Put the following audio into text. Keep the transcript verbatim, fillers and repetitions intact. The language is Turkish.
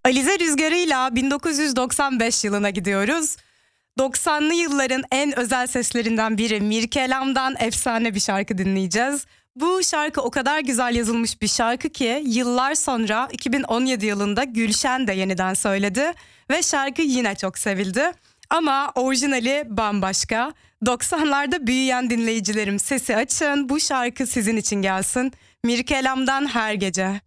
Alize Rüzgarı'yla bin dokuz yüz doksan beş yılına gidiyoruz. doksanlı yılların en özel seslerinden biri Mirkelam'dan efsane bir şarkı dinleyeceğiz. Bu şarkı o kadar güzel yazılmış bir şarkı ki yıllar sonra iki bin on yedi yılında Gülşen de yeniden söyledi ve şarkı yine çok sevildi. Ama orijinali bambaşka. doksanlarda büyüyen dinleyicilerim, sesi açın, bu şarkı sizin için gelsin. Mirkelam'dan Her Gece.